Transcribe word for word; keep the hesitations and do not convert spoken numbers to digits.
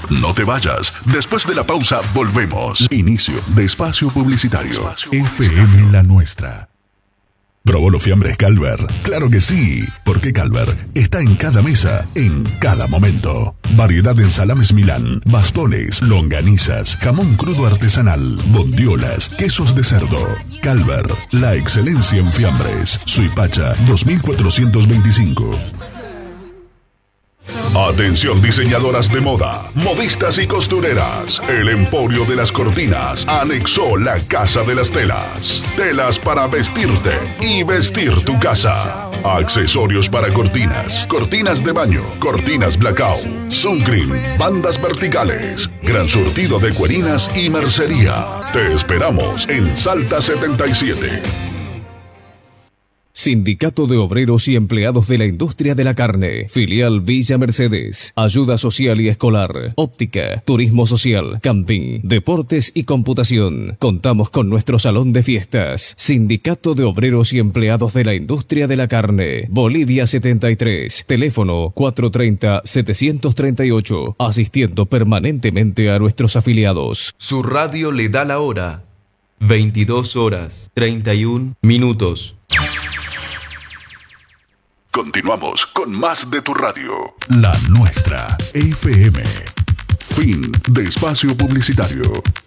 No te vayas. Después de la pausa, volvemos. Inicio de espacio publicitario. F M La Nuestra. ¿Probó los fiambres Calver? ¡Claro que sí! Porque Calver está en cada mesa, en cada momento. Variedad en salames Milán, bastones, longanizas, jamón crudo artesanal, bondiolas, quesos de cerdo. Calver, la excelencia en fiambres. Suipacha dos mil cuatrocientos veinticinco. Atención diseñadoras de moda, modistas y costureras. El Emporio de las Cortinas anexó la Casa de las Telas. Telas para vestirte y vestir tu casa. Accesorios para cortinas, cortinas de baño, cortinas blackout, suncream, bandas verticales, gran surtido de cuerinas y mercería. Te esperamos en Salta setenta y siete. Sindicato de Obreros y Empleados de la Industria de la Carne, filial Villa Mercedes, ayuda social y escolar, óptica, turismo social, camping, deportes y computación. Contamos con nuestro salón de fiestas. Sindicato de Obreros y Empleados de la Industria de la Carne, Bolivia setenta y tres, teléfono cuatro tres cero, siete tres ocho, asistiendo permanentemente a nuestros afiliados. Su radio le da la hora, veintidós horas, treinta y un minutos. Continuamos con más de tu radio. La Nuestra, F M. Fin de espacio publicitario.